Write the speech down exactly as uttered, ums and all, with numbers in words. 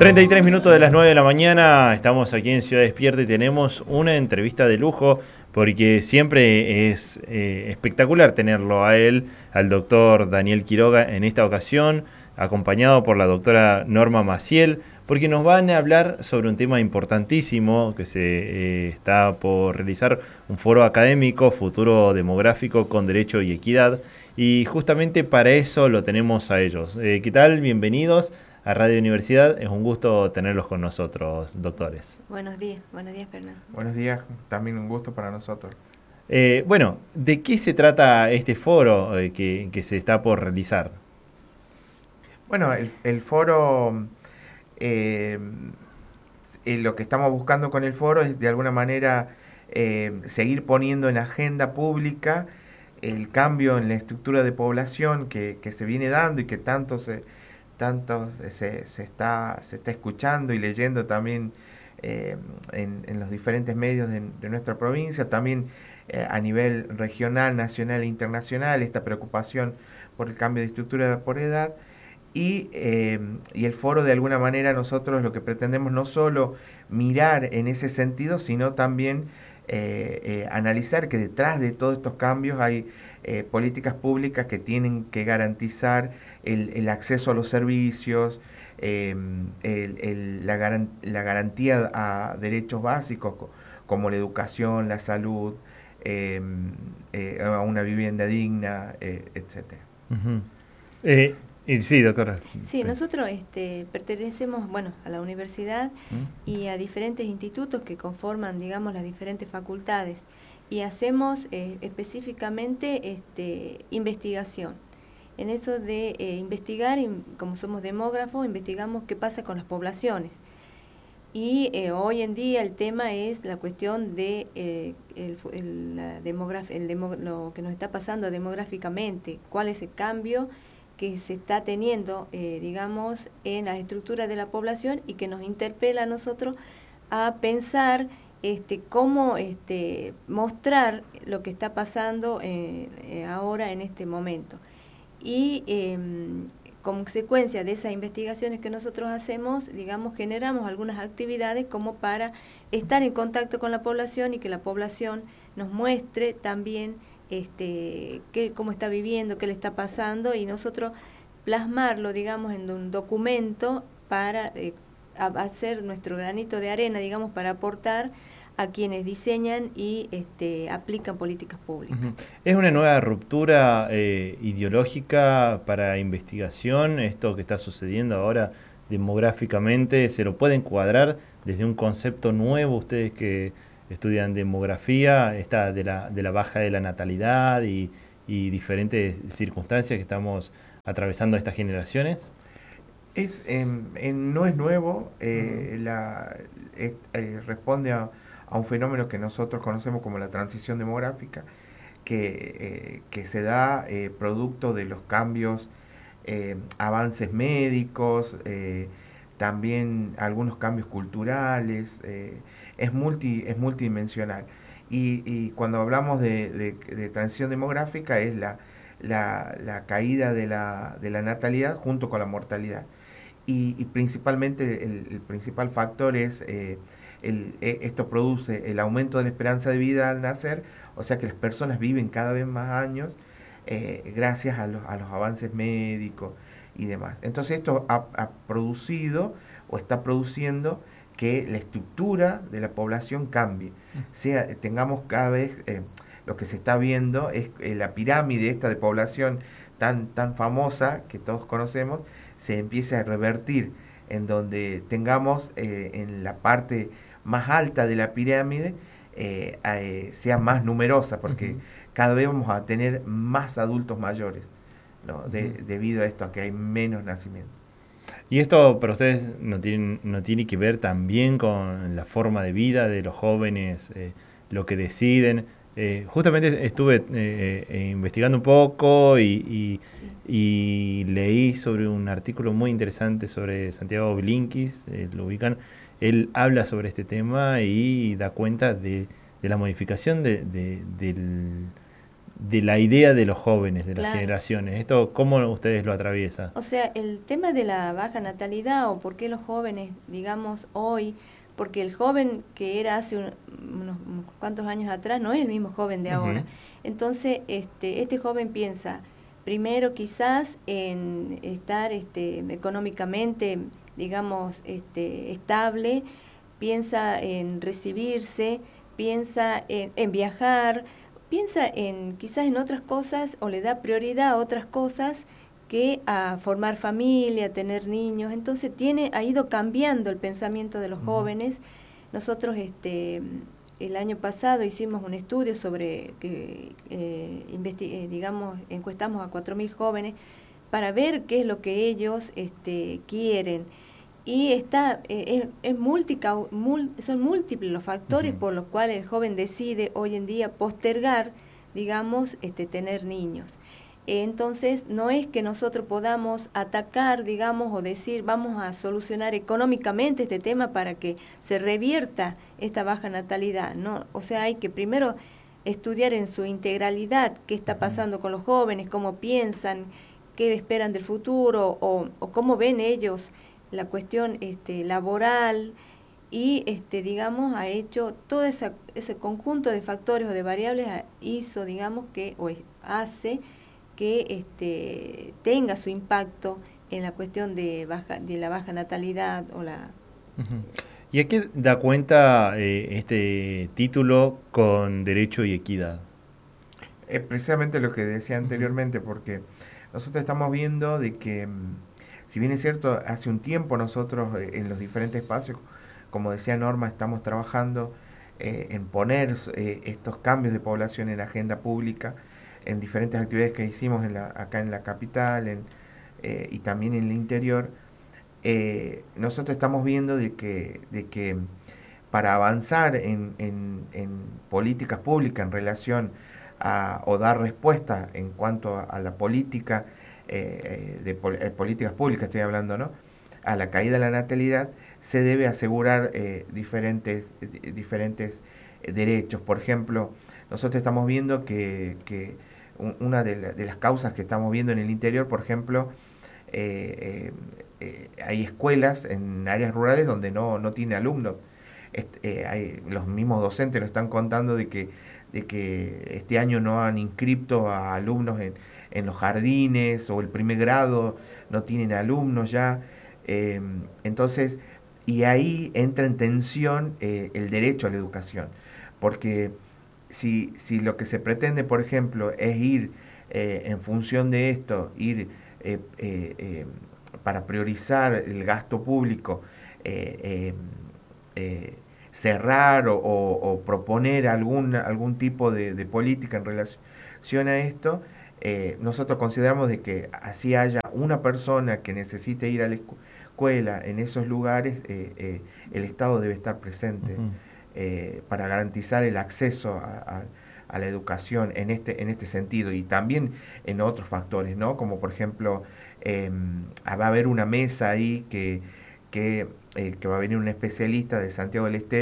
treinta y tres minutos de las nueve de la mañana, estamos aquí en Ciudad Despierta y tenemos una entrevista de lujo porque siempre es eh, espectacular tenerlo a él, al doctor Daniel Quiroga, en esta ocasión, acompañado por la doctora Norma Maciel, porque nos van a hablar sobre un tema importantísimo que se eh, está por realizar, un foro académico, futuro demográfico con derecho y equidad, y justamente para eso lo tenemos a ellos. Eh, ¿Qué tal? Bienvenidos a Radio Universidad. Es un gusto tenerlos con nosotros, doctores. Buenos días, buenos días, Fernando. Buenos días, también un gusto para nosotros. Eh, bueno, ¿de qué se trata este foro eh, que, que se está por realizar? Bueno, el, el foro, eh, eh, lo que estamos buscando con el foro es de alguna manera eh, seguir poniendo en agenda pública el cambio en la estructura de población que, que se viene dando y que tanto se, tanto se, se, está, se está escuchando y leyendo también eh, en, en los diferentes medios de, de nuestra provincia, también eh, a nivel regional, nacional e internacional, esta preocupación por el cambio de estructura por edad. Y, eh, y el foro, de alguna manera, nosotros lo que pretendemos no solo mirar en ese sentido, sino también eh, eh, analizar que detrás de todos estos cambios hay eh, políticas públicas que tienen que garantizar el, el acceso a los servicios, eh, el, el, la, garan, la garantía a derechos básicos como la educación, la salud, eh, eh, a una vivienda digna, eh, etcétera. Uh-huh. Eh, sí, doctora. Sí, nosotros este, pertenecemos, bueno, a la universidad ¿Mm? y a diferentes institutos que conforman, digamos, las diferentes facultades y hacemos eh, específicamente este, investigación. En eso de eh, investigar, como somos demógrafos, investigamos qué pasa con las poblaciones. Y eh, hoy en día el tema es la cuestión de eh, el, el, la demograf el demo lo que nos está pasando demográficamente, cuál es el cambio que se está teniendo, eh, digamos, en la estructura de la población y que nos interpela a nosotros a pensar este, cómo este, mostrar lo que está pasando eh, eh, ahora en este momento. Y eh, como consecuencia de esas investigaciones que nosotros hacemos, digamos, generamos algunas actividades como para estar en contacto con la población y que la población nos muestre también este, qué, cómo está viviendo, qué le está pasando y nosotros plasmarlo, digamos, en un documento para eh, hacer nuestro granito de arena, digamos, para aportar a quienes diseñan y este, aplican políticas públicas. Uh-huh. ¿Es una nueva ruptura eh, ideológica para investigación esto que está sucediendo ahora demográficamente? ¿Se lo puede encuadrar desde un concepto nuevo ustedes que estudian demografía, esta de la, de la baja de la natalidad y, y diferentes circunstancias que estamos atravesando estas generaciones? Es, eh, eh, no es nuevo, eh, uh-huh. la, eh, eh, responde a a un fenómeno que nosotros conocemos como la transición demográfica, que, eh, que se da eh, producto de los cambios, eh, avances médicos, eh, también algunos cambios culturales, eh, es, multi, es multidimensional. Y, y cuando hablamos de, de, de transición demográfica es la, la, la caída de la, de la natalidad junto con la mortalidad. Y, y principalmente el, el principal factor es... Eh, El, esto produce el aumento de la esperanza de vida al nacer, o sea que las personas viven cada vez más años eh, gracias a los, a los avances médicos y demás. Entonces esto ha, ha producido o está produciendo que la estructura de la población cambie. Sea, tengamos cada vez, eh, lo que se está viendo es eh, la pirámide esta de población tan, tan famosa que todos conocemos, se empieza a revertir en donde tengamos eh, en la parte más alta de la pirámide eh, eh, sea más numerosa, porque uh-huh. cada vez vamos a tener más adultos mayores, ¿no? De, uh-huh. debido a esto, a que hay menos nacimientos. ¿Y esto para ustedes no tiene, no tiene que ver también con la forma de vida de los jóvenes, eh, lo que deciden? Eh, justamente estuve eh, eh, investigando un poco y, y, sí. y leí sobre un artículo muy interesante sobre Santiago Bilinkis, eh, lo ubican. Él habla sobre este tema y da cuenta de, de la modificación de, de, del, de la idea de los jóvenes, de las Claro. generaciones. ¿Esto cómo ustedes lo atraviesan? O sea, el tema de la baja natalidad o por qué los jóvenes, digamos, hoy, porque el joven que era hace un- unos, unos cuantos años atrás no es el mismo joven de ahora. Ujú. Entonces, este, este joven piensa primero quizás en estar este, económicamente, digamos, este, estable, piensa en recibirse, piensa en, en viajar, piensa en quizás en otras cosas o le da prioridad a otras cosas que a formar familia, a tener niños. Entonces tiene, ha ido cambiando el pensamiento de los Ujú. jóvenes. Nosotros este, el año pasado hicimos un estudio sobre que, eh, investi- eh, digamos, encuestamos a cuatro mil jóvenes para ver qué es lo que ellos este, quieren. Y está, eh, es, es multicau- mul- son múltiples los factores Ujú. por los cuales el joven decide hoy en día postergar, digamos, este, tener niños. Eh, Entonces, no es que nosotros podamos atacar, digamos, o decir, vamos a solucionar económicamente este tema para que se revierta esta baja natalidad, ¿no? O sea, hay que primero estudiar en su integralidad qué está Ujú. pasando con los jóvenes, cómo piensan, qué esperan del futuro o, o cómo ven ellos la cuestión este, laboral y, este, digamos, ha hecho todo esa, ese conjunto de factores o de variables, a- hizo, digamos, que, o es- hace que este, tenga su impacto en la cuestión de, baja, de la baja natalidad o la... Ujú. ¿Y a qué da cuenta eh, este título con derecho y equidad? Es precisamente lo que decía Ujú. anteriormente, porque nosotros estamos viendo de que, mm, si bien es cierto, hace un tiempo nosotros eh, en los diferentes espacios, como decía Norma, estamos trabajando eh, en poner eh, estos cambios de población en la agenda pública, en diferentes actividades que hicimos en la, acá en la capital en, eh, y también en el interior. Eh, nosotros estamos viendo de que, de que para avanzar en, en, en políticas públicas en relación a, o dar respuesta en cuanto a, a la política, eh, de pol- eh, políticas públicas estoy hablando, ¿no? A la caída de la natalidad, se debe asegurar eh, diferentes, eh, diferentes eh, derechos. Por ejemplo, nosotros estamos viendo que, que un- una de, la- de las causas que estamos viendo en el interior, por ejemplo, eh, eh, eh, hay escuelas en áreas rurales donde no, no tiene alumnos. Este, eh, hay, los mismos docentes nos están contando de que, de que este año no han inscripto a alumnos en, en los jardines o el primer grado, no tienen alumnos ya. Eh, entonces, y ahí entra en tensión eh, el derecho a la educación, porque si, si lo que se pretende, por ejemplo, es ir eh, en función de esto, ir eh, eh, eh, para priorizar el gasto público, eh, eh, eh, cerrar o, o- o proponer algún, algún tipo de, de política en relación a esto, eh, nosotros consideramos de que así haya una persona que necesite ir a la escu- escuela en esos lugares, eh, eh, el Estado debe estar presente Ujú. eh, para garantizar el acceso a, a- a la educación en este, en este sentido y también en otros factores, ¿no? Como por ejemplo, eh, va a haber una mesa ahí que, que, eh, que va a venir un especialista de Santiago del Estero